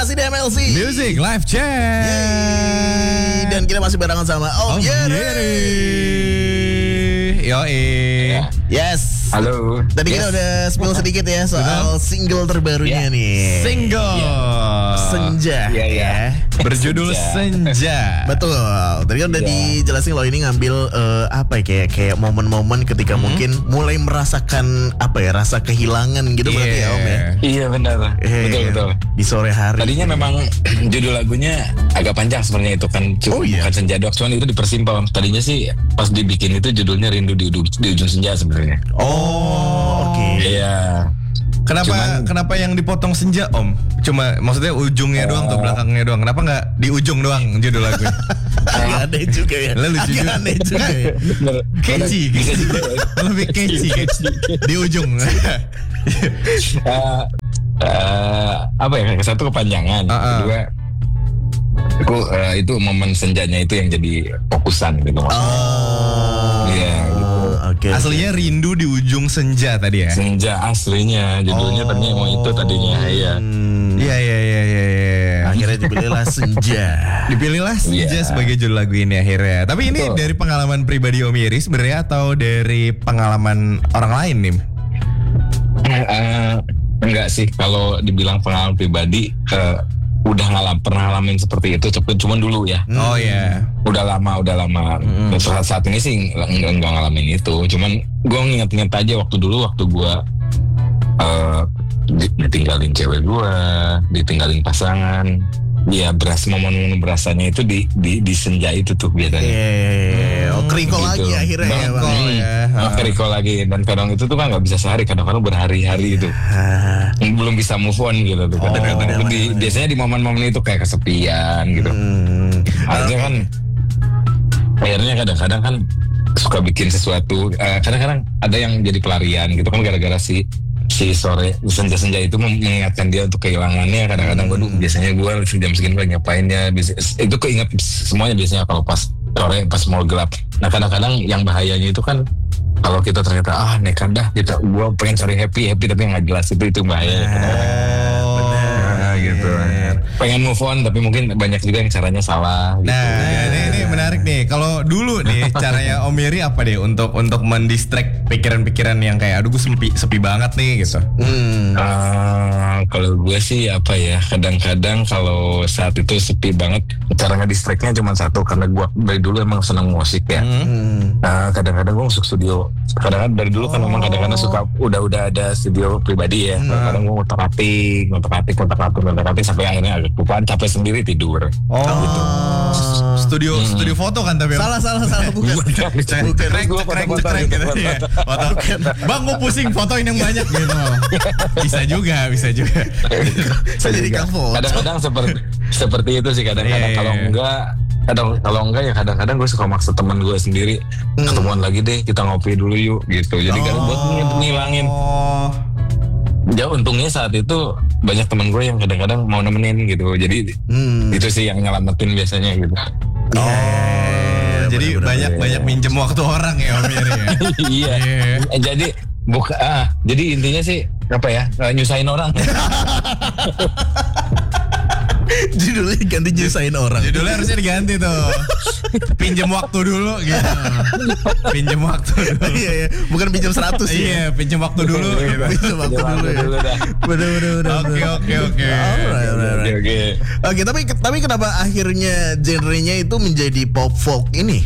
Masih di MLC Music Live Chat. Yeay. Dan kita masih barengan sama Om Yeri. Yoi. Yes. Halo. Tadi kita udah spill sedikit ya soal single terbarunya nih. Single Senja. Iya, iya. Berjudul Senja. Betul. Tadi kan udah dijelasin lo ini ngambil apa ya kayak momen-momen ketika mungkin mulai merasakan apa ya rasa kehilangan gitu berarti ya Om ya. Iya benar. Betul. Di sore hari. Tadinya memang judul lagunya agak panjang sebenarnya itu kan. Bukan Senja doang, cuman itu dipersimpel. Tadinya sih pas dibikin itu judulnya Rindu di ujung senja sebenarnya. Oh, oke. Iya. Kenapa yang dipotong senja Om? Cuma maksudnya ujungnya doang atau belakangnya doang? Kenapa nggak di ujung doang judul lagunya? Agak aneh juga ya. Lucu juga. Aneh juga ya. Catchy. Bisa juga. Lebih catchy. Di ujung. Apa ya? Satu kepanjangan, kedua aku itu momen senjanya itu yang jadi fokusan gitu. Iya. Oke. Aslinya Rindu di ujung senja tadi ya? Senja aslinya judulnya tadinya mau itu tadinya ya. Iya. Akhirnya dipilihlah Senja. Dipilihlah Senja sebagai judul lagu ini akhirnya. Tapi ini dari pengalaman pribadi Om Yeri sebenarnya atau dari pengalaman orang lain nih? Enggak sih, kalau dibilang pengalaman pribadi udah pernah ngalamin seperti itu, cuman dulu ya. Oh ya. Udah lama. Saat ini sih enggak ngalamin itu, cuman gue nginget-nginget aja waktu gue ditinggalin cewek gue, ditinggalin pasangan. Ya momen berasanya itu di senja itu tuh biasanya. Keriko gitu. lagi akhirnya ya Bang. Keriko lagi, dan kadang itu tuh kan nggak bisa sehari, kadang-kadang berhari-hari itu belum bisa move on gitu tuh. Kadang-kadang biasanya di momen-momen itu kayak kesepian gitu. Akhirnya kadang-kadang kan suka bikin sesuatu. Kadang-kadang ada yang jadi pelarian gitu kan gara-gara si sore senja-senja itu mengingatkan dia untuk kehilangannya. Kadang-kadang biasanya gue jam segini lagi ngapain ya, itu keinget semuanya biasanya kalau pas sore pas mau gelap. Nah kadang-kadang yang bahayanya itu kan kalau kita ternyata nekat dah gue pengen cari happy tapi nggak jelas, itu bahaya. Gitu. Pengen move on tapi mungkin banyak juga yang caranya salah gitu. Nah, ini menarik nih. Kalau dulu nih caranya Om Yeri apa deh untuk mendistract pikiran-pikiran yang kayak aduh gue sepi banget nih gitu. Kalau gue sih apa ya, kadang-kadang kalau saat itu sepi banget, cara ngedistractnya cuma satu, karena gue dari dulu emang senang musik ya. Kadang-kadang gue masuk studio. Kadang-kadang dari dulu kan memang kadang-kadang suka udah ada studio pribadi ya. Kadang gue ngotak-atik sampai akhirnya agak kelupaan, capek sendiri tidur. Gitu. Studio foto kan tapi Salah bukan. Bukan. Bang gue pusing fotoin yang banyak gitu. Bisa juga. Jadi kamu kadang-kadang seperti itu sih kadang-kadang. Kalau enggak ya kadang-kadang gue suka maksa teman gue sendiri, ketemuan lagi deh, kita ngopi dulu yuk gitu. Jadi kan buat ngilangin. Untungnya saat itu banyak teman gue yang kadang-kadang mau nemenin gitu. Jadi itu sih yang nyelamatin biasanya gitu. Jadi banyak minjem waktu orang ya Om Yeri ya. Iya. Jadi intinya sih apa ya, nyusahin orang. Judulnya ganti nyusahin orang. Judulnya harusnya diganti tuh. Pinjam waktu dulu gitu. Pinjam waktu dulu. Iya. Bukan pinjam 100 ya. Iya, pinjam waktu dulu gitu. Pinjam waktu dulu ya. Bener. Oke, tapi kenapa akhirnya genrenya itu menjadi pop folk ini?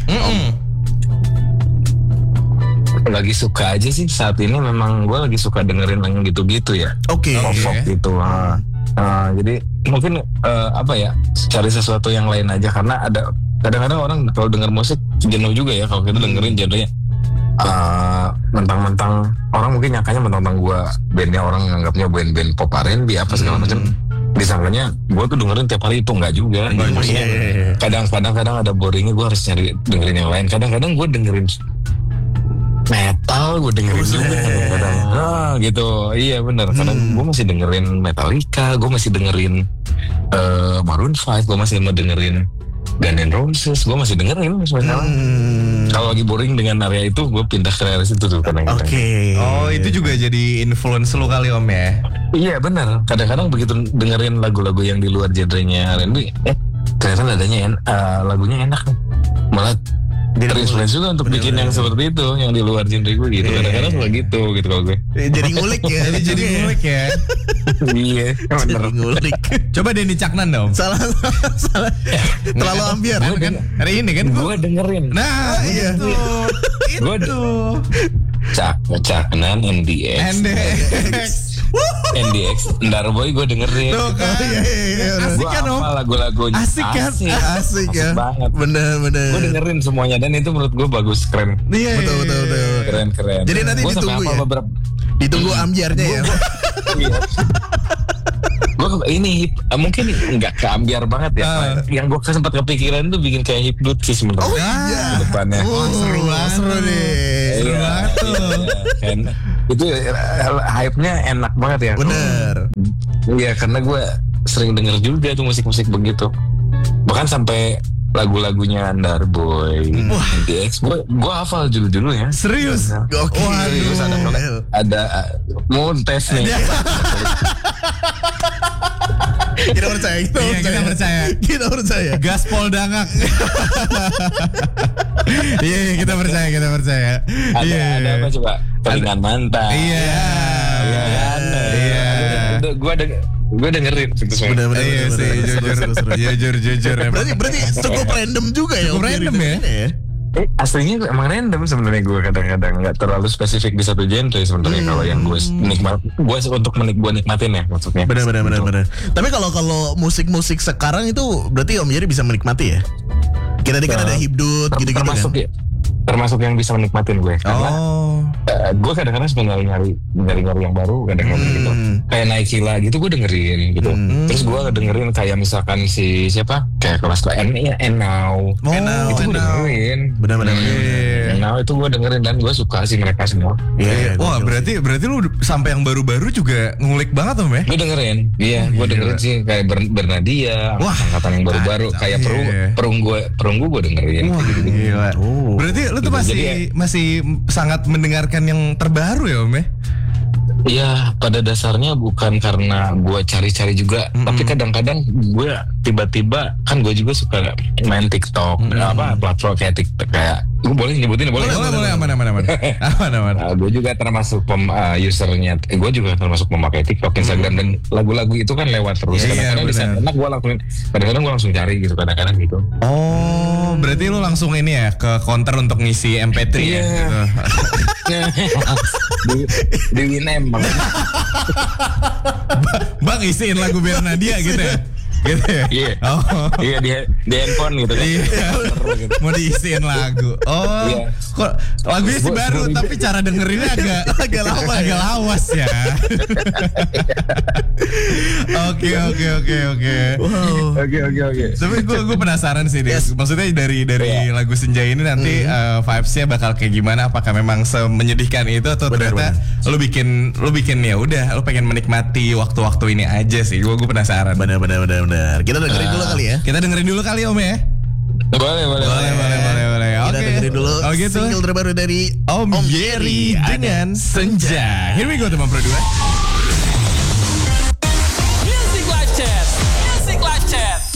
Lagi suka aja sih saat ini, memang gue lagi suka dengerin yang gitu-gitu ya. Oke. Pop folk gitu. Jadi mungkin apa ya, cari sesuatu yang lain aja, karena ada kadang-kadang orang kalau denger musik jenuh juga ya kalau kita dengerin genrenya mentang-mentang orang mungkin nyangkanya mentang-mentang gue bandnya, orang nganggapnya band pop R&B apa segala macam, disangkanya gue tuh dengerin tiap hari, itu enggak juga. Kadang-kadang ada boringnya, gue harus nyari dengerin yang lain. Kadang-kadang gue dengerin metal, gue dengerin juga kadang-kadang. Gitu. Iya benar. Kadang gue masih dengerin Metallica, gue masih dengerin Maroon 5, gue masih mau dengerin Guns N' Roses, gue masih dengerin sebenarnya. Kalau lagi boring dengan area itu, gue pindah ke area situ tuh kadang-kadang. Oke. Oh, itu juga jadi influence lu kali Om ya? Iya benar. Kadang-kadang begitu dengerin lagu-lagu yang di luar genrenya R&B, ternyata lagunya enak nih. Malah terinspirasi juga untuk bikin yang seperti itu, yang di luar genre gue gitu. Kadang-kadang suka gitu kalau gue. Jadi ngulik ya. Jadi ngulik ya. Iya, bener. Jadi ngulik. Coba Denny Caknan dong. Salah. Terlalu ambiar. Kan hari ini kan Gue dengerin. Nah, iya. Itu. Caknan NDX, Ndarboy gue dengerin. Tuh kan. Asik kan Om? Lagu-lagunya Asik kan? Asik ya. banget. Bener. Gue dengerin semuanya dan itu menurut gue bagus, keren. Iya. Betul. Keren. Jadi nanti Gua sampai ditunggu hafal ya? beberapa. Ditunggu ambiarnya ya. Gue ini mungkin nggak keambiar banget ya. Yang gue sempat kepikiran tuh bikin kayak hipnot sih sebenarnya. Oh iya. Ke depannya. Seru nih. Seru banget tuh. Itu hype-nya enak banget ya. Bener. Iya, karena gue sering denger juga tuh musik-musik begitu. Bahkan sampai lagu-lagunya Ndarboy, NDX, gue hafal judul-judulnya. Serius? Oke. Terus ada mau tes nih. Kita percaya. Kita percaya. Gaspol dangak. Iya, kita percaya. Ada apa coba? Pelingan mantan. Iya. Gue dengerin itu semua. Bener. Iya sih, jujur. Berarti cukup random juga ya. Cukup random ya. Aslinya emang random sebenarnya, gue kadang-kadang nggak terlalu spesifik di satu genre sebenarnya. Kalau yang gue nikmatin ya maksudnya. Bener. Tapi kalau musik-musik sekarang itu berarti Om Yeri bisa menikmati ya. Kita kan ada hibdut gitu-gitu termasuk kan. Termasuk yang bisa menikmatin gue karena gue kadang-kadang suka nyari yang baru kadang-kadang gitu, kayak Naikila gitu gue dengerin gitu. Terus gue dengerin kayak misalkan si siapa kayak kelas Now itu gue dengerin. Bener. Now itu gue dengerin dan gue suka sih mereka semua. Iya. Wah, berarti lu sampai yang baru-baru juga ngulik banget Om ya? Gue dengerin, gue dengerin sih kayak Bernadia, angkatan yang baru-baru kayak Perunggu gue dengerin. Wah, gila. Berarti lu tuh Jadi, masih sangat mendengarkan yang terbaru ya Om ya? Iya, pada dasarnya bukan karena gue cari-cari juga, tapi kadang-kadang gue tiba-tiba kan gue juga suka main TikTok, platform kayak TikTok kayak gue boleh nyebutin boleh aman. Gue juga termasuk usernya, gue juga termasuk memakai TikTok, Instagram dan lagu-lagu itu kan lewat terus. Kadang-kadang di sana enak gue lakuin, kadang-kadang gue langsung cari gitu, kadang-kadang gitu. Oh, berarti lu langsung ini ya ke counter untuk ngisi MP3 ya? Gitu. di Winem Bang isiin lagu Bernadia gitu ya? Gitu ya? Iya. Iya di handphone gitu kan. Iya. Mau diisiin lagu. Oh. Iya. Kok lagunya sih baru tapi cara dengerinnya agak lawas ya. Oke. Wow. Oke. Tapi gue penasaran sih deh. Maksudnya dari lagu Senja ini nanti vibes-nya bakal kayak gimana? Apakah memang semenyedihkan itu atau ternyata lu bikin ya udah lu pengen menikmati waktu-waktu ini aja sih. Gue penasaran. Bener. Kita dengerin dulu kali ya. Kita dengerin dulu kali Om ya. Boleh. Kita dengerin dulu gitu. single terbaru dari Om Yeri dengan Senja. Here we go teman berdua.